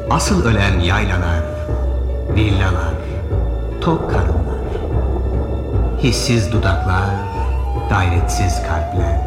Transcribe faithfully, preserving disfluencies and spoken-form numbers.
Asıl ölen yaylalar, villalar, tok karınlar, hissiz dudaklar, gayretsiz kalpler.